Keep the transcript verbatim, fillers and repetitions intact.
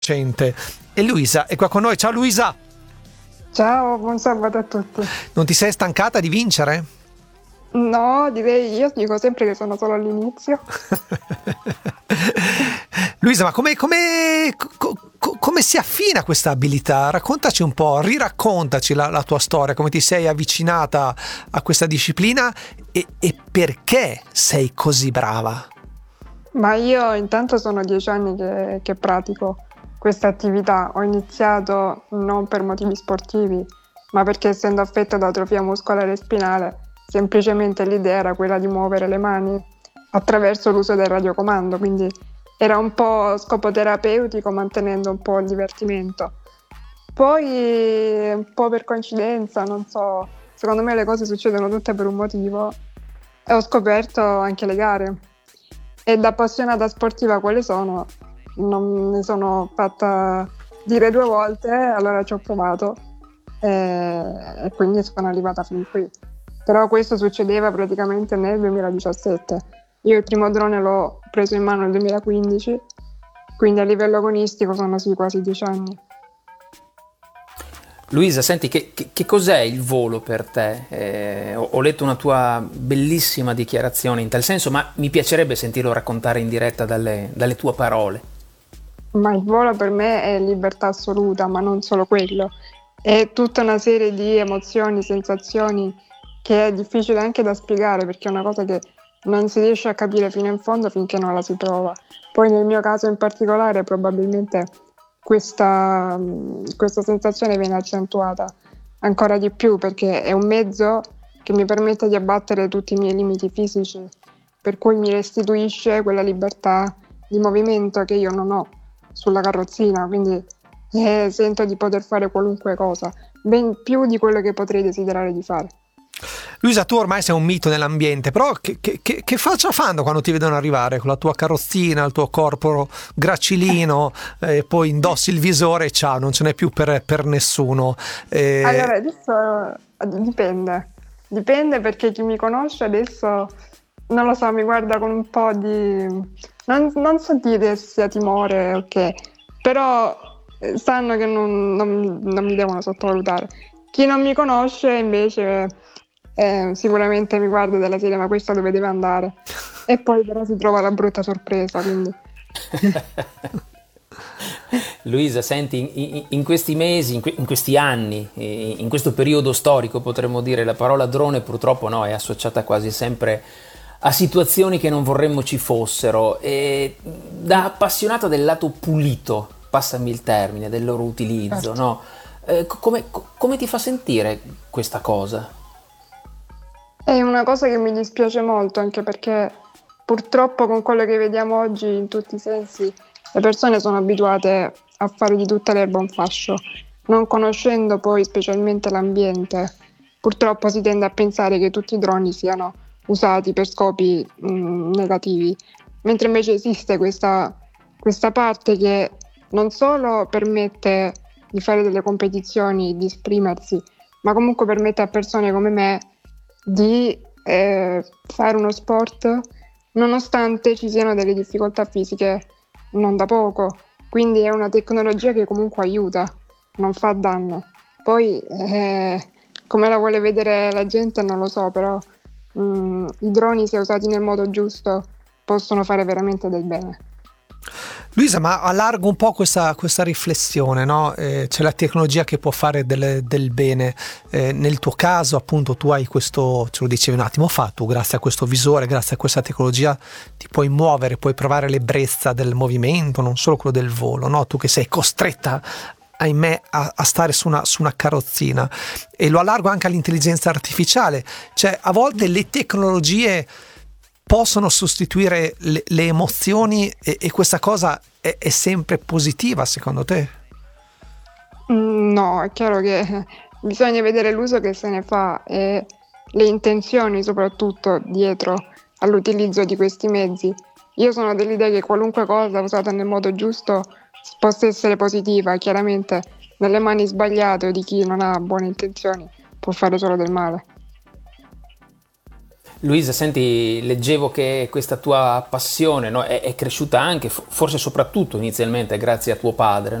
Cente. E Luisa è qua con noi. Ciao Luisa. Ciao, buon sabato a tutti. Non ti sei stancata di vincere? No, direi, io dico sempre che sono solo all'inizio. Luisa, ma come, come, co, co, come si affina questa abilità? Raccontaci un po', riraccontaci la, la tua storia, come ti sei avvicinata a questa disciplina e, e perché sei così brava? Ma io intanto sono dieci anni che, che pratico questa attività. Ho iniziato non per motivi sportivi, ma perché essendo affetta da atrofia muscolare spinale, semplicemente l'idea era quella di muovere le mani attraverso l'uso del radiocomando, quindi era un po' scopo terapeutico, mantenendo un po' il divertimento. Poi, un po' per coincidenza, non so, secondo me le cose succedono tutte per un motivo, e ho scoperto anche le gare. E da appassionata sportiva quale sono, non mi sono fatta dire due volte, allora ci ho provato e, e quindi sono arrivata fin qui. Però questo succedeva praticamente nel duemiladiciassette. Io il primo drone l'ho preso in mano nel duemilaquindici, quindi a livello agonistico sono sì quasi dieci anni. Luisa, senti, che, che, che cos'è il volo per te? Eh, ho, ho letto una tua bellissima dichiarazione in tal senso, ma mi piacerebbe sentirlo raccontare in diretta dalle, dalle tue parole. Ma il volo per me è libertà assoluta, ma non solo quello. È tutta una serie di emozioni, sensazioni che è difficile anche da spiegare, perché è una cosa che non si riesce a capire fino in fondo finché non la si prova. Poi nel mio caso in particolare probabilmente questa, questa sensazione viene accentuata ancora di più, perché è un mezzo che mi permette di abbattere tutti i miei limiti fisici, per cui mi restituisce quella libertà di movimento che io non ho sulla carrozzina, quindi eh, sento di poter fare qualunque cosa, ben più di quello che potrei desiderare di fare. Luisa, tu ormai sei un mito nell'ambiente, però che, che, che, che faccia fanno quando ti vedono arrivare con la tua carrozzina, il tuo corpo gracilino, e eh, poi indossi il visore e ciao, non ce n'è più per, per nessuno. Eh... Allora, adesso dipende, dipende perché chi mi conosce adesso, non lo so, mi guarda con un po' di... non, non so dire se sia timore, ok, però sanno che non, non, non mi devono sottovalutare. Chi non mi conosce invece eh, sicuramente mi guarda della serie, ma questa dove deve andare? E poi però si trova la brutta sorpresa, quindi... Luisa, senti, in, in questi mesi, in, que- in questi anni, in questo periodo storico potremmo dire, la parola drone purtroppo no, è associata quasi sempre a situazioni che non vorremmo ci fossero. E da appassionata del lato pulito, passami il termine, del loro utilizzo, Certo. no? Eh, come, come ti fa sentire questa cosa? È una cosa che mi dispiace molto, anche perché purtroppo con quello che vediamo oggi in tutti i sensi le persone sono abituate a fare di tutta l'erba un fascio, non conoscendo poi specialmente l'ambiente. Purtroppo si tende a pensare che tutti i droni siano usati per scopi mh, negativi, mentre invece esiste questa, questa parte che non solo permette di fare delle competizioni, di esprimersi, ma comunque permette a persone come me di eh, fare uno sport nonostante ci siano delle difficoltà fisiche non da poco. Quindi è una tecnologia che comunque aiuta, non fa danno. Poi eh, come la vuole vedere la gente non lo so, però mh, i droni, se usati nel modo giusto, possono fare veramente del bene. Luisa, ma allargo un po' questa, questa riflessione, no? Eh, c'è la tecnologia che può fare del, del bene. Eh, nel tuo caso, appunto, tu hai questo, ce lo dicevi un attimo fa, tu grazie a questo visore, grazie a questa tecnologia ti puoi muovere, puoi provare l'ebbrezza del movimento, non solo quello del volo, no? Tu che sei costretta, ahimè, a, a stare su una, su una carrozzina. E lo allargo anche all'intelligenza artificiale. Cioè, a volte le tecnologie possono sostituire le, le emozioni e, e questa cosa è, è sempre positiva secondo te? Mm, No, è chiaro che bisogna vedere l'uso che se ne fa e le intenzioni soprattutto dietro all'utilizzo di questi mezzi. Io sono dell'idea che qualunque cosa usata nel modo giusto possa essere positiva, chiaramente nelle mani sbagliate o di chi non ha buone intenzioni può fare solo del male. Luisa, senti, leggevo che questa tua passione, no, è, è cresciuta anche, forse soprattutto inizialmente grazie a tuo padre,